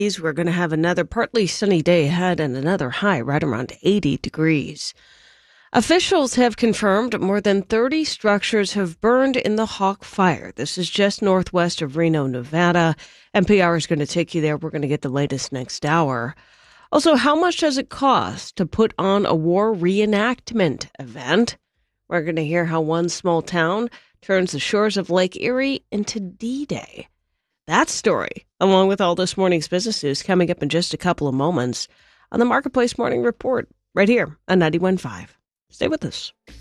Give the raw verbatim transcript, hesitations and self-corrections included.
We're going to have another partly sunny day ahead and another high right around eighty degrees. Officials have confirmed more than thirty structures have burned in the Hawk Fire. This is just northwest of Reno, Nevada. N P R is going to take you there. We're going to get the latest next hour. Also, how much does it cost to put on a war reenactment event? We're going to hear how one small town turns the shores of Lake Erie into D-Day. That story, along with all this morning's business news, coming up in just a couple of moments on the Marketplace Morning Report, right here on ninety-one point five. Stay with us.